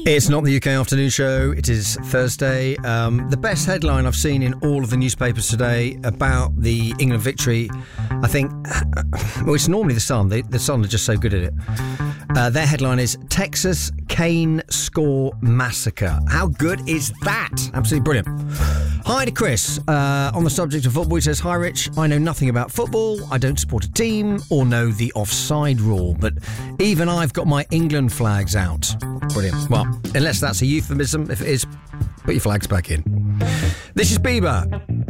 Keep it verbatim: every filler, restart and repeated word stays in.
It's not the U K Afternoon Show. It is Thursday. Um, the best headline I've seen in all of the newspapers today about the England victory, I think, well, it's normally the Sun. The, the Sun are just so good at it. Uh, their headline is Texas Cane Score Massacre. How good is that? Absolutely brilliant. Hi to Chris. Uh, on the subject of football, he says, hi Rich, I know nothing about football. I don't support a team or know the offside rule, but even I've got my England flags out. Brilliant. Well, unless that's a euphemism, if it is, put your flags back in. This is Bieber.